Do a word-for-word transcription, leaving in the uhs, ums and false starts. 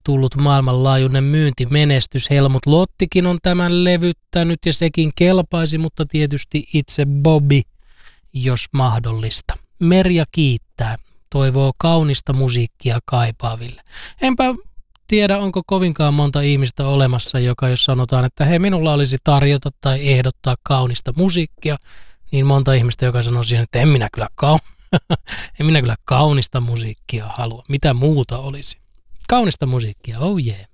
tullut maailmanlaajuinen myyntimenestys. Helmut Lottikin on tämän levyttänyt ja sekin kelpaisi, mutta tietysti itse Bobby, jos mahdollista. Merja kiittää, toivoo kaunista musiikkia kaipaaville. Enpä tiedä, onko kovinkaan monta ihmistä olemassa, joka jos sanotaan, että hei, minulla olisi tarjota tai ehdottaa kaunista musiikkia, niin monta ihmistä, joka sanoo siihen, että en minä kyllä, kau- en minä kyllä kaunista musiikkia halua. Mitä muuta olisi? Kaunista musiikkia, oh yeah.